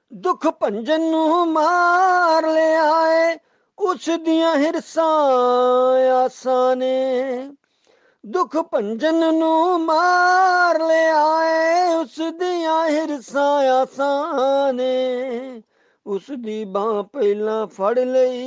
ਦੁੱਖ ਭੰਜਨ ਨੂੰ ਮਾਰ ਲਿਆਏ, ਉਸ ਦੀਆਂ ਹਿਰਸਾਂ ਆਸਾਂ ਨੇ। ਦੁੱਖ ਭੰਜਨ ਨੂੰ ਮਾਰ ਲਿਆਏ, ਉਸ ਦੀਆਂ ਹਿਰਸਾਂ ਆਸਾਂ ਨੇ। ਉਸ ਦੀ ਬਾਂਹ ਪਹਿਲਾਂ ਫੜ ਲਈ,